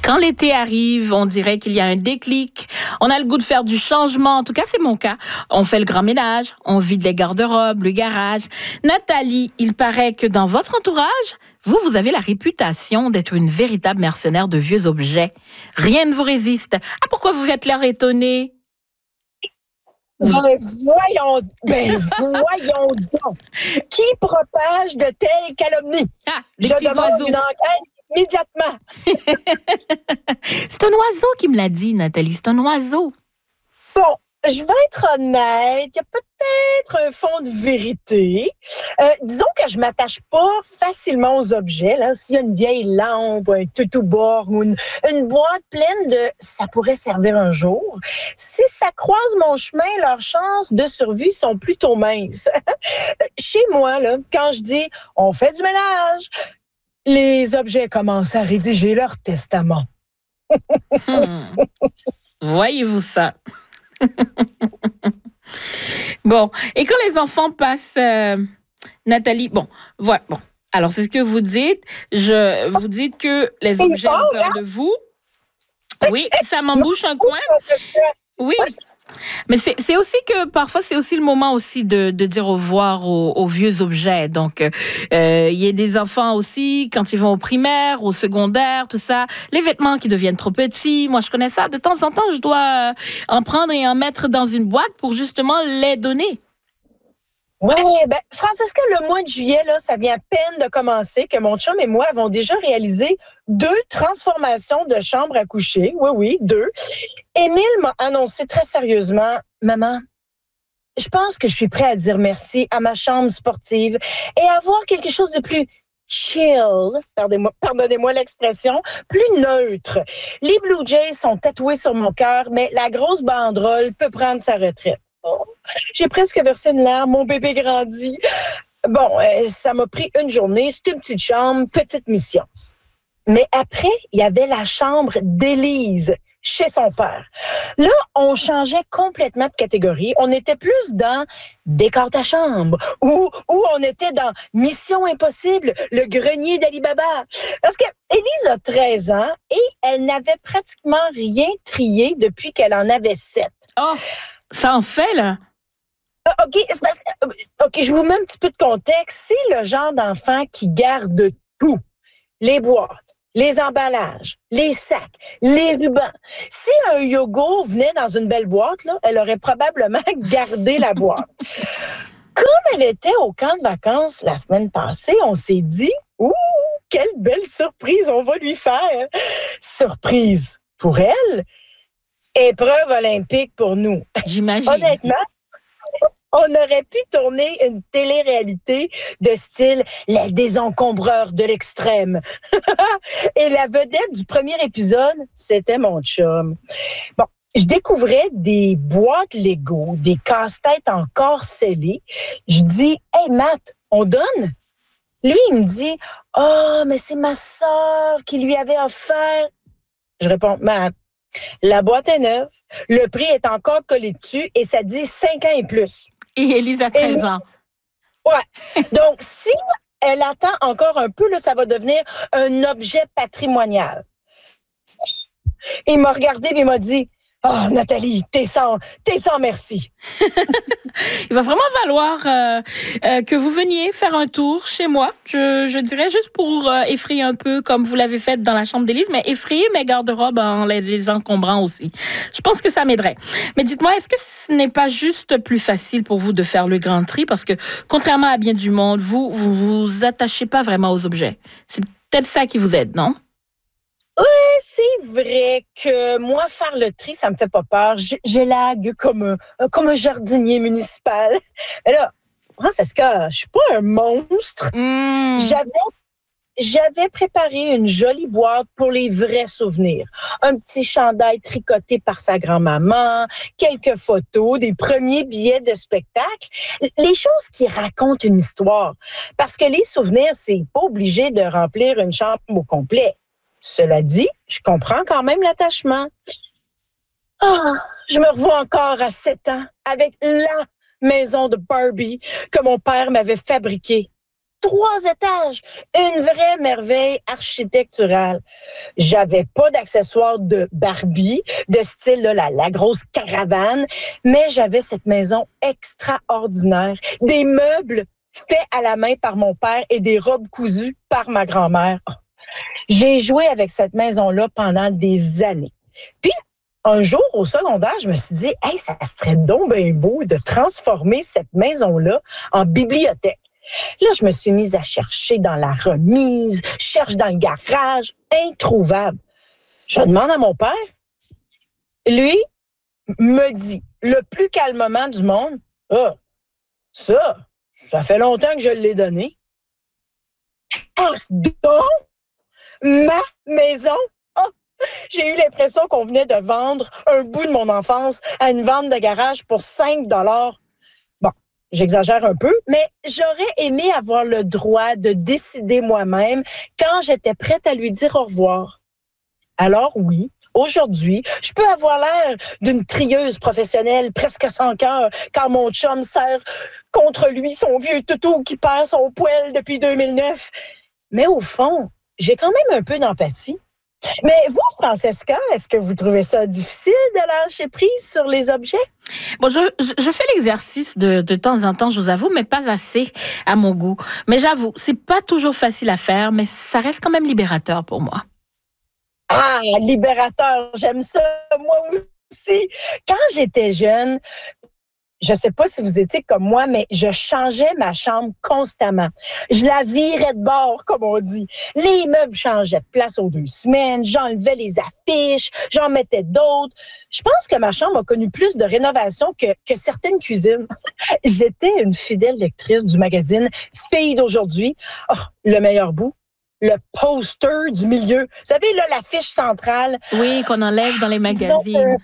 Quand l'été arrive, on dirait qu'il y a un déclic. On a le goût de faire du changement. En tout cas, c'est mon cas. On fait le grand ménage, on vide les garde-robes, le garage. Nathalie, il paraît que dans votre entourage, vous avez la réputation d'être une véritable mercenaire de vieux objets. Rien ne vous résiste. Ah, pourquoi vous êtes l'air étonné? Voyons donc. Qui propage de telles calomnies? Ah, des Je petits demande oiseaux. une enquête immédiatement. C'est un oiseau qui me l'a dit, Nathalie. C'est un oiseau. Bon, je vais être honnête, il y a peut-être un fond de vérité. Disons que je m'attache pas facilement aux objets. Là, s'il y a une vieille lampe, un toutou-bord ou une boîte pleine de « ça pourrait servir un jour », si ça croise mon chemin, leurs chances de survie sont plutôt minces. Chez moi, là, quand je dis « on fait du ménage », les objets commencent à rédiger leur testament. Voyez-vous ça? Bon, et quand les enfants passent, Nathalie, bon, voilà, bon. Alors, c'est ce que vous dites. Vous dites que les objets ont peur de vous. Oui, ça m'embouche un coin. Oui, mais c'est aussi que parfois c'est aussi le moment aussi de dire au revoir aux vieux objets. Donc il y a des enfants aussi quand ils vont au primaire, au secondaire, tout ça, les vêtements qui deviennent trop petits. Moi je connais ça. De temps en temps, je dois en prendre et en mettre dans une boîte pour justement les donner. Oui, Francesca, le mois de juillet, là, ça vient à peine de commencer que mon chum et moi avons déjà réalisé 2 transformations de chambre à coucher. Oui, 2. Émile m'a annoncé très sérieusement, « Maman, je pense que je suis prêt à dire merci à ma chambre sportive et à avoir quelque chose de plus chill, pardonnez-moi l'expression, plus neutre. Les Blue Jays sont tatoués sur mon cœur, mais la grosse banderole peut prendre sa retraite. » J'ai presque versé une larme, mon bébé grandit. Bon, ça m'a pris une journée, c'était une petite chambre, petite mission. Mais après, il y avait la chambre d'Élise, chez son père. Là, on changeait complètement de catégorie. On était plus dans décore ta chambre ou on était dans Mission Impossible, le grenier d'Ali Baba. Parce que Élise a 13 ans et elle n'avait pratiquement rien trié depuis qu'elle en avait 7. Oh, ça en fait, là. OK, je vous mets un petit peu de contexte. C'est le genre d'enfant qui garde tout. Les boîtes, les emballages, les sacs, les rubans. Si un yogourt venait dans une belle boîte, là, elle aurait probablement gardé la boîte. Comme elle était au camp de vacances la semaine passée, on s'est dit « Ouh, quelle belle surprise on va lui faire! » Surprise pour elle, épreuve olympique pour nous. J'imagine. Honnêtement, on aurait pu tourner une télé-réalité de style « Les désencombreurs de l'extrême ». Et la vedette du premier épisode, c'était mon chum. Bon, je découvrais des boîtes Lego, des casse-têtes encore scellés. Je dis « Hey, Matt, on donne? » Lui, il me dit « Oh, mais c'est ma sœur qui lui avait offert. » Je réponds « Matt, la boîte est neuve, le prix est encore collé dessus et ça dit 5 ans et plus. » Et Élise a 13 ans. Ouais. Donc, si elle attend encore un peu, là, ça va devenir un objet patrimonial. Il m'a regardé et il m'a dit « Oh, Nathalie, t'es sans merci. » Il va vraiment falloir que vous veniez faire un tour chez moi. Je dirais juste pour effrayer un peu comme vous l'avez fait dans la chambre d'Élise, mais effrayer mes garde-robes en les encombrant aussi. Je pense que ça m'aiderait. Mais dites-moi, est-ce que ce n'est pas juste plus facile pour vous de faire le grand tri? Parce que contrairement à bien du monde, vous attachez pas vraiment aux objets. C'est peut-être ça qui vous aide, non? Oui, c'est vrai que moi, faire le tri, ça me fait pas peur. J'élague comme un jardinier municipal. Mais là, Francesca, je suis pas un monstre. J'avais préparé une jolie boîte pour les vrais souvenirs. Un petit chandail tricoté par sa grand-maman, quelques photos, des premiers billets de spectacle. Les choses qui racontent une histoire. Parce que les souvenirs, c'est pas obligé de remplir une chambre au complet. Cela dit, je comprends quand même l'attachement. Je me revois encore à 7 ans avec la maison de Barbie que mon père m'avait fabriquée. 3 étages, une vraie merveille architecturale. J'avais pas d'accessoires de Barbie, de style là, la grosse caravane, mais j'avais cette maison extraordinaire. Des meubles faits à la main par mon père et des robes cousues par ma grand-mère. J'ai joué avec cette maison-là pendant des années. Puis, un jour, au secondaire, je me suis dit, hey, ça serait donc bien beau de transformer cette maison-là en bibliothèque. Là, je me suis mise à chercher dans la remise, cherche dans le garage, introuvable. Je demande à mon père. Lui me dit, le plus calmement du monde, « Ah, ça fait longtemps que je l'ai donné. » Ah, donc, ma maison? Oh, j'ai eu l'impression qu'on venait de vendre un bout de mon enfance à une vente de garage pour 5 $. Bon, j'exagère un peu, mais j'aurais aimé avoir le droit de décider moi-même quand j'étais prête à lui dire au revoir. Alors oui, aujourd'hui, je peux avoir l'air d'une trieuse professionnelle presque sans cœur quand mon chum serre contre lui son vieux toutou qui perd son poil depuis 2009. Mais au fond, j'ai quand même un peu d'empathie. Mais vous, Francesca, est-ce que vous trouvez ça difficile de lâcher prise sur les objets? Bon, je fais l'exercice de temps en temps, je vous avoue, mais pas assez à mon goût. Mais j'avoue, c'est pas toujours facile à faire, mais ça reste quand même libérateur pour moi. Ah, libérateur, j'aime ça, moi aussi. Quand j'étais jeune, je sais pas si vous étiez comme moi, mais je changeais ma chambre constamment. Je la virais de bord, comme on dit. Les meubles changeaient de place aux 2 semaines, j'enlevais les affiches, j'en mettais d'autres. Je pense que ma chambre a connu plus de rénovation que certaines cuisines. J'étais une fidèle lectrice du magazine Filles d'aujourd'hui. Oh, le meilleur bout, le poster du milieu. Vous savez, là, l'affiche centrale. Oui, qu'on enlève dans les magazines.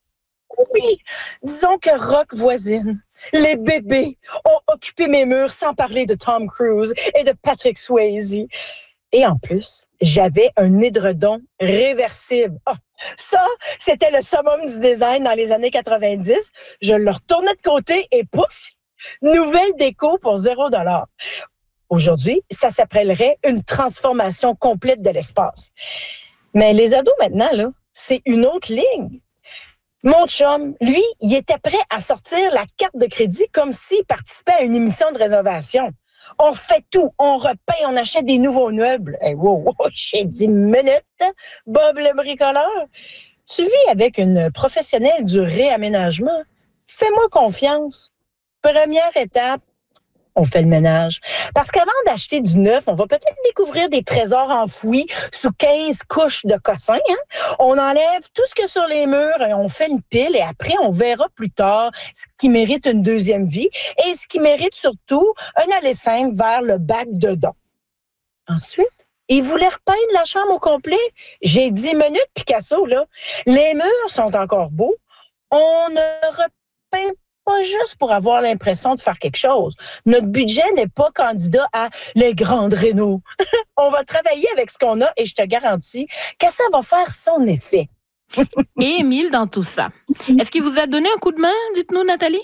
Disons que Rock voisine, les bébés ont occupé mes murs sans parler de Tom Cruise et de Patrick Swayze. Et en plus, j'avais un édredon réversible. Oh, ça, c'était le summum du design dans les années 90. Je le retournais de côté et pouf, nouvelle déco pour 0 $. Aujourd'hui, ça s'appellerait une transformation complète de l'espace. Mais les ados maintenant, là, c'est une autre ligne. Mon chum, lui, il était prêt à sortir la carte de crédit comme s'il participait à une émission de réservation. On fait tout, on repeint, on achète des nouveaux meubles. Hey, wow, j'ai 10 minutes, Bob le bricoleur. Tu vis avec une professionnelle du réaménagement. Fais-moi confiance. Première étape, on fait le ménage. Parce qu'avant d'acheter du neuf, on va peut-être découvrir des trésors enfouis sous 15 couches de cossins. Hein? On enlève tout ce qu'il y a sur les murs et on fait une pile et après, on verra plus tard ce qui mérite une deuxième vie et ce qui mérite surtout un aller simple vers le bac de don. Ensuite, il voulait repeindre la chambre au complet. J'ai 10 minutes, Picasso, là. Les murs sont encore beaux. On ne repeint pas juste pour avoir l'impression de faire quelque chose. Notre budget n'est pas candidat à les grandes rénaux. On va travailler avec ce qu'on a et je te garantis que ça va faire son effet. Et Émile dans tout ça. Est-ce qu'il vous a donné un coup de main, dites-nous, Nathalie?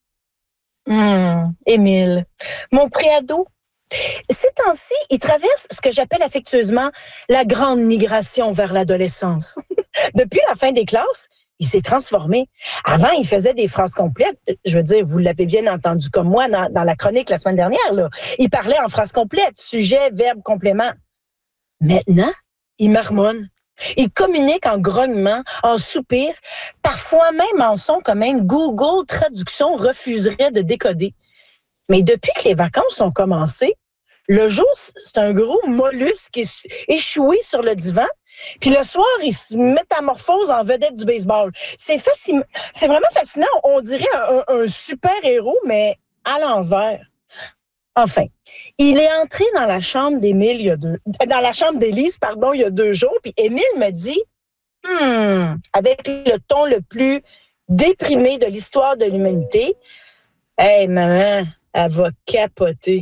Émile, mon préado. Ces temps-ci, il traverse ce que j'appelle affectueusement la grande migration vers l'adolescence. Depuis la fin des classes, il s'est transformé. Avant, il faisait des phrases complètes. Je veux dire, vous l'avez bien entendu comme moi dans la chronique la semaine dernière. Là. Il parlait en phrases complètes, sujet, verbe, complément. Maintenant, il marmonne. Il communique en grognement, en soupir, parfois même en son que même Google Traduction refuserait de décoder. Mais depuis que les vacances ont commencé, le jour, c'est un gros mollusque échoué sur le divan. Puis le soir, il se métamorphose en vedette du baseball. C'est vraiment fascinant. On dirait un super-héros, mais à l'envers. Enfin, il est entré dans la chambre d'Élise, il y a 2 jours, puis Émile me dit, avec le ton le plus déprimé de l'histoire de l'humanité, « Hey, maman, elle va capoter. »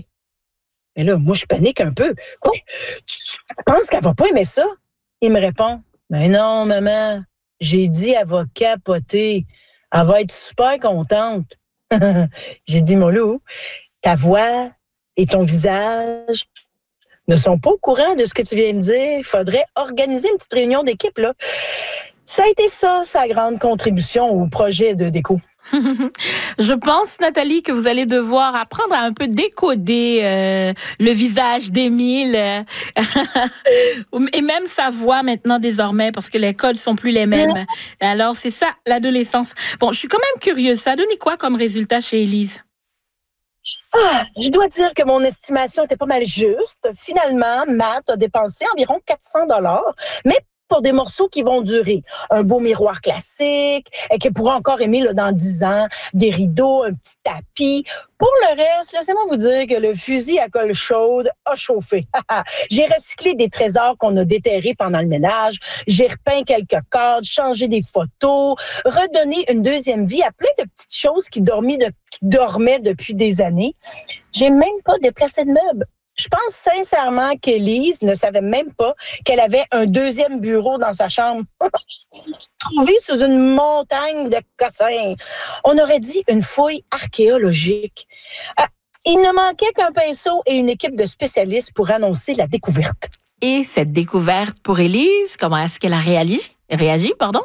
Mais là, moi, je panique un peu. « Quoi? Tu penses qu'elle va pas aimer ça? » Il me répond, « Mais non, maman, j'ai dit elle va capoter. Elle va être super contente. » J'ai dit, « Mon loup, ta voix et ton visage ne sont pas au courant de ce que tu viens de dire. Il faudrait organiser une petite réunion d'équipe, là. Ça a été ça, sa grande contribution au projet de déco. Je pense, Nathalie, que vous allez devoir apprendre à un peu décoder le visage d'Émile et même sa voix maintenant désormais parce que les codes sont plus les mêmes. Alors, c'est ça, l'adolescence. Bon, je suis quand même curieuse. Ça a donné quoi comme résultat chez Élise? Je dois dire que mon estimation était pas mal juste. Finalement, Matt a dépensé environ 400 $, mais pour des morceaux qui vont durer. Un beau miroir classique, qu'elle pourra encore aimer là, dans 10 ans, des rideaux, un petit tapis. Pour le reste, laissez-moi vous dire que le fusil à colle chaude a chauffé. J'ai recyclé des trésors qu'on a déterrés pendant le ménage, j'ai repeint quelques cadres, changé des photos, redonné une deuxième vie à plein de petites choses qui dormaient depuis des années. J'ai même pas déplacé de meubles. Je pense sincèrement qu'Élise ne savait même pas qu'elle avait un deuxième bureau dans sa chambre, trouvé sous une montagne de cossins. On aurait dit une fouille archéologique. Il ne manquait qu'un pinceau et une équipe de spécialistes pour annoncer la découverte. Et cette découverte pour Élise, comment est-ce qu'elle a réagi, pardon?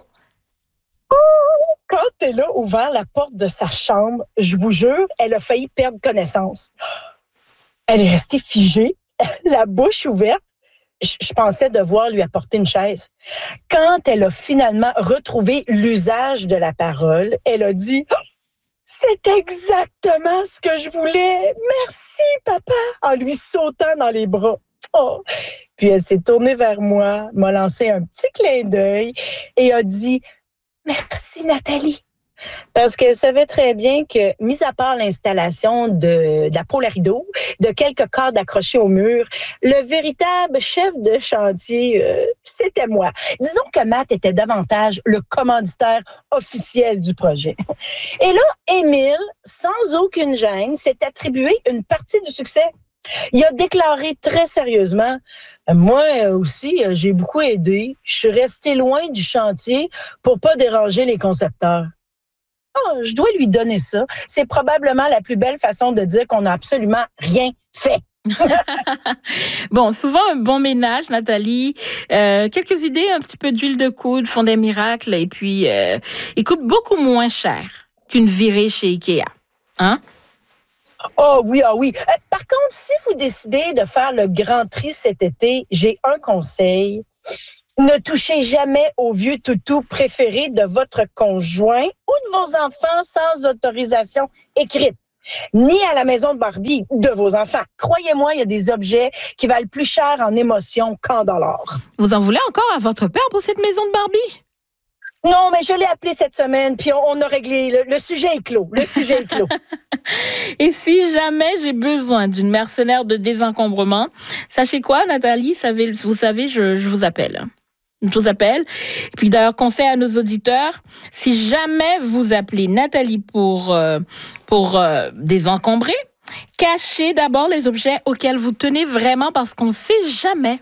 Quand elle a ouvert la porte de sa chambre, je vous jure, elle a failli perdre connaissance. Elle est restée figée, la bouche ouverte. Je pensais devoir lui apporter une chaise. Quand elle a finalement retrouvé l'usage de la parole, elle a dit « C'est exactement ce que je voulais. Merci, papa », en lui sautant dans les bras. Oh. Puis elle s'est tournée vers moi, m'a lancé un petit clin d'œil et a dit « Merci, Nathalie ». Parce qu'elle savait très bien que, mis à part l'installation de la pôle à rideaux, de quelques cadres accrochés au mur, le véritable chef de chantier, c'était moi. Disons que Matt était davantage le commanditaire officiel du projet. Et là, Émile, sans aucune gêne, s'est attribué une partie du succès. Il a déclaré très sérieusement, moi aussi, j'ai beaucoup aidé. Je suis resté loin du chantier pour pas déranger les concepteurs. Je dois lui donner ça. C'est probablement la plus belle façon de dire qu'on n'a absolument rien fait. Bon, souvent un bon ménage, Nathalie. Quelques idées, un petit peu d'huile de coude font des miracles et puis il coûte beaucoup moins cher qu'une virée chez Ikea. Hein? Oh oui, ah oui. Par contre, si vous décidez de faire le grand tri cet été, j'ai un conseil. Ne touchez jamais au vieux toutou préféré de votre conjoint ou de vos enfants sans autorisation écrite. Ni à la maison de Barbie de vos enfants. Croyez-moi, il y a des objets qui valent plus cher en émotion qu'en dollars. Vous en voulez encore à votre père pour cette maison de Barbie? Non, mais je l'ai appelé cette semaine, puis on a réglé. Le sujet est clos. Le sujet est clos. Et si jamais j'ai besoin d'une mercenaire de désencombrement, sachez quoi, Nathalie, vous savez, je vous appelle. Je vous appelle. Et puis d'ailleurs, conseil à nos auditeurs, si jamais vous appelez Nathalie pour désencombrer, cachez d'abord les objets auxquels vous tenez vraiment parce qu'on ne sait jamais.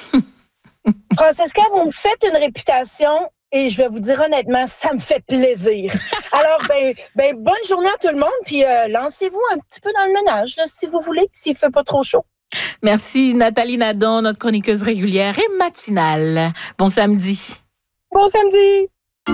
Francesca, vous me faites une réputation et je vais vous dire honnêtement, ça me fait plaisir. Alors, bonne journée à tout le monde, puis lancez-vous un petit peu dans le ménage, là, si vous voulez, s'il ne fait pas trop chaud. Merci Nathalie Nadon, notre chroniqueuse régulière et matinale. Bon samedi. Bon samedi.